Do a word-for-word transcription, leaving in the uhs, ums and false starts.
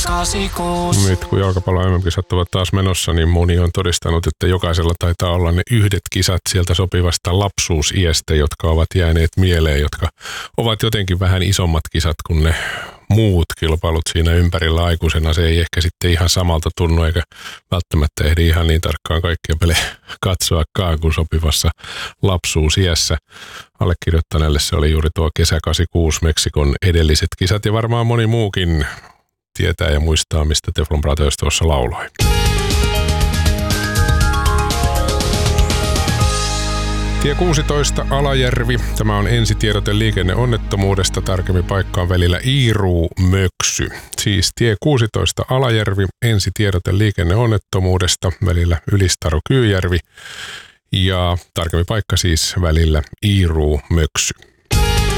kahdeksankymmentäkuusi. Nyt kun jalkapallon M M-kisat ovat taas menossa, niin moni on todistanut, että jokaisella taitaa olla ne yhdet kisat sieltä sopivasta lapsuusiästä, jotka ovat jääneet mieleen, jotka ovat jotenkin vähän isommat kisat kuin ne muut kilpailut siinä ympärillä aikuisena. Se ei ehkä sitten ihan samalta tunnu, eikä välttämättä ehdi ihan niin tarkkaan kaikkia pelejä katsoakaan kuin sopivassa lapsuusiässä. Allekirjoittaneelle se oli juuri tuo kesä kahdeksankymmentäkuusi Meksikon edelliset kisat, ja varmaan moni muukin tietää ja muistaa, mistä Teflon Brothers tuossa lauloi. Tie kuusitoista Alajärvi. Tämä on ensitiedote liikenneonnettomuudesta. Tarkemmin paikkaan välillä Iiruu-Möksy. Siis tie kuusitoista Alajärvi, ensitiedote liikenneonnettomuudesta välillä Ylistaro-Kyyjärvi. Ja tarkemmin paikka siis välillä Iiruu-Möksy.